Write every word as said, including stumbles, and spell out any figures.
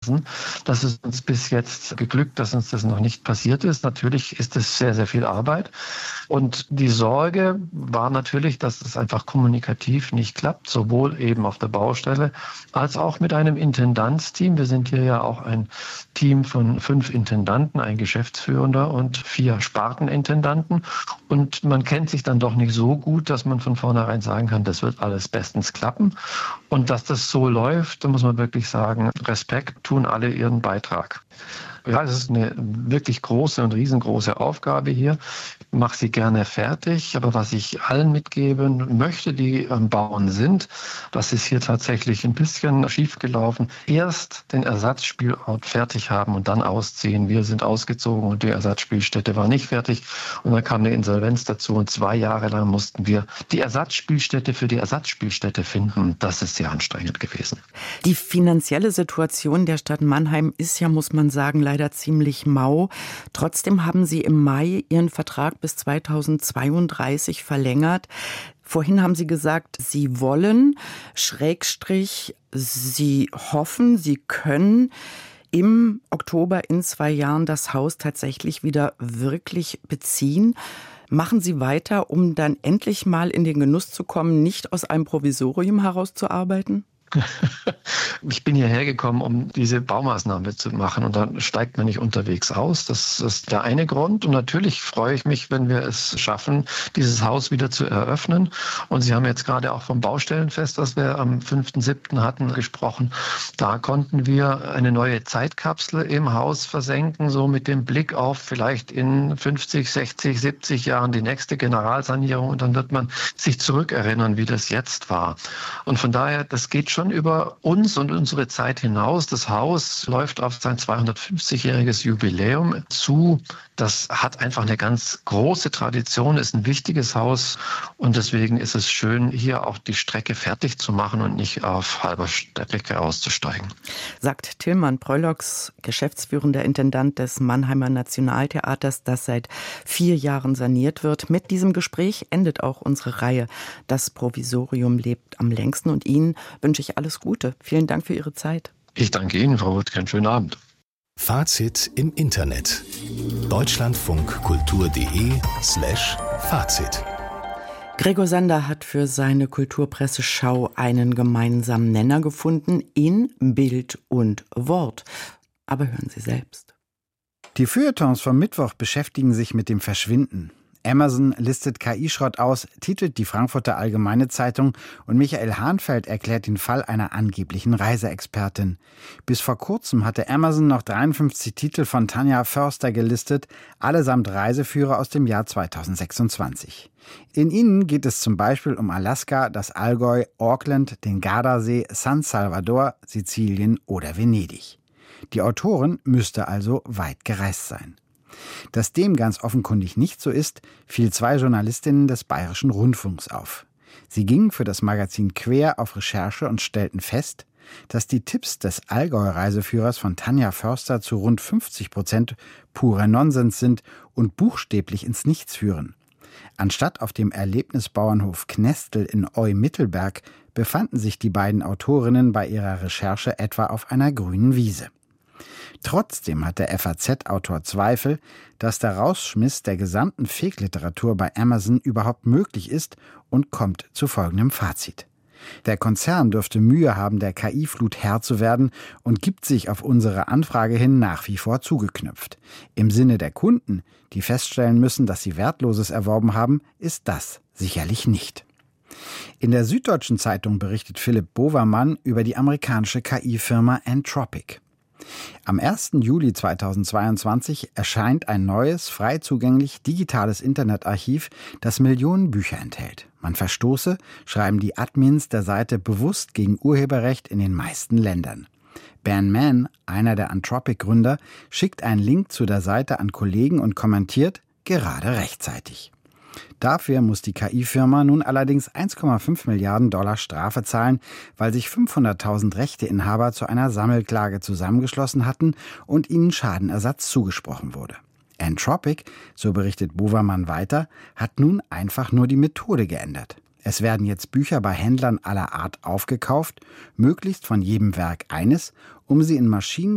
Das ist uns bis jetzt geglückt, dass uns das noch nicht passiert ist. Natürlich ist es sehr, sehr viel Arbeit. Und die Sorge war natürlich, dass es einfach kommunikativ nicht klappt, sowohl eben auf der Baustelle als auch mit einem Intendanzteam. Wir sind hier ja auch ein Team von fünf Intendanten, ein Geschäftsführender und vier Spartenintendanten. Und man kennt sich dann doch nicht so gut, dass man von vornherein sagen kann, das wird alles bestens klappen. Und dass das so läuft, da muss man wirklich sagen, Respekt, tun alle ihren Beitrag. Ja, es ist eine wirklich große und riesengroße Aufgabe hier. Ich mache sie gerne fertig, aber was ich allen mitgeben möchte, die am Bauen sind, das ist hier tatsächlich ein bisschen schiefgelaufen. Erst den Ersatzspielort fertig haben und dann ausziehen. Wir sind ausgezogen und die Ersatzspielstätte war nicht fertig. Und dann kam eine Insolvenz dazu und zwei Jahre lang mussten wir die Ersatzspielstätte für die Ersatzspielstätte finden. Das ist sehr anstrengend gewesen. Die finanzielle Situation der Stadt Mannheim ist ja, muss man sagen, leider ziemlich mau. Trotzdem haben Sie im Mai Ihren Vertrag bis zweitausendzweiunddreißig verlängert. Vorhin haben Sie gesagt, Sie wollen, Schrägstrich, Sie hoffen, Sie können im Oktober in zwei Jahren das Haus tatsächlich wieder wirklich beziehen. Machen Sie weiter, um dann endlich mal in den Genuss zu kommen, nicht aus einem Provisorium herauszuarbeiten? Ich bin hierher gekommen, um diese Baumaßnahme zu machen und dann steigt man nicht unterwegs aus. Das ist der eine Grund und natürlich freue ich mich, wenn wir es schaffen, dieses Haus wieder zu eröffnen. Und Sie haben jetzt gerade auch vom Baustellenfest, das wir am fünften siebten hatten, gesprochen. Da konnten wir eine neue Zeitkapsel im Haus versenken, so mit dem Blick auf vielleicht in fünfzig, sechzig, siebzig Jahren die nächste Generalsanierung und dann wird man sich zurückerinnern, wie das jetzt war. Und von daher, das geht schon schon über uns und unsere Zeit hinaus. Das Haus läuft auf sein zweihundertfünfzigjähriges Jubiläum zu. Das hat einfach eine ganz große Tradition, ist ein wichtiges Haus und deswegen ist es schön, hier auch die Strecke fertig zu machen und nicht auf halber Strecke auszusteigen. Sagt Tilman Preulox, geschäftsführender Intendant des Mannheimer Nationaltheaters, das seit vier Jahren saniert wird. Mit diesem Gespräch endet auch unsere Reihe Das Provisorium lebt am längsten und Ihnen wünsche ich alles Gute. Vielen Dank für Ihre Zeit. Ich danke Ihnen, Frau Wuttke. Einen schönen Abend. Fazit im Internet. deutschlandfunkkultur.de slash Fazit. Gregor Sander hat für seine Kulturpresseschau einen gemeinsamen Nenner gefunden in Bild und Wort. Aber hören Sie selbst. Die Feuilletons vom Mittwoch beschäftigen sich mit dem Verschwinden. Amazon listet K I-Schrott aus, titelt die Frankfurter Allgemeine Zeitung und Michael Hahnfeld erklärt den Fall einer angeblichen Reiseexpertin. Bis vor kurzem hatte Amazon noch dreiundfünfzig Titel von Tanja Förster gelistet, allesamt Reiseführer aus dem Jahr zweitausendsechsundzwanzig. In ihnen geht es zum Beispiel um Alaska, das Allgäu, Auckland, den Gardasee, San Salvador, Sizilien oder Venedig. Die Autorin müsste also weit gereist sein. Dass dem ganz offenkundig nicht so ist, fiel zwei Journalistinnen des Bayerischen Rundfunks auf. Sie gingen für das Magazin Quer auf Recherche und stellten fest, dass die Tipps des Allgäu-Reiseführers von Tanja Förster zu rund fünfzig Prozent purer Nonsens sind und buchstäblich ins Nichts führen. Anstatt auf dem Erlebnisbauernhof Knestel in Eu-Mittelberg befanden sich die beiden Autorinnen bei ihrer Recherche etwa auf einer grünen Wiese. Trotzdem hat der F A Z-Autor Zweifel, dass der Rausschmiss der gesamten Fake-Literatur bei Amazon überhaupt möglich ist und kommt zu folgendem Fazit. Der Konzern dürfte Mühe haben, der K I-Flut Herr zu werden und gibt sich auf unsere Anfrage hin nach wie vor zugeknüpft. Im Sinne der Kunden, die feststellen müssen, dass sie Wertloses erworben haben, ist das sicherlich nicht. In der Süddeutschen Zeitung berichtet Philipp Bovermann über die amerikanische K I-Firma Anthropic. Am ersten Juli zweitausendzweiundzwanzig erscheint ein neues, frei zugänglich digitales Internetarchiv, das Millionen Bücher enthält. Man verstoße, schreiben die Admins der Seite bewusst gegen Urheberrecht in den meisten Ländern. Ben Mann, einer der Anthropic-Gründer, schickt einen Link zu der Seite an Kollegen und kommentiert, gerade rechtzeitig. Dafür muss die K I-Firma nun allerdings eins Komma fünf Milliarden Dollar Strafe zahlen, weil sich fünfhunderttausend Rechteinhaber zu einer Sammelklage zusammengeschlossen hatten und ihnen Schadenersatz zugesprochen wurde. Anthropic, so berichtet Bovermann weiter, hat nun einfach nur die Methode geändert. Es werden jetzt Bücher bei Händlern aller Art aufgekauft, möglichst von jedem Werk eines, um sie in Maschinen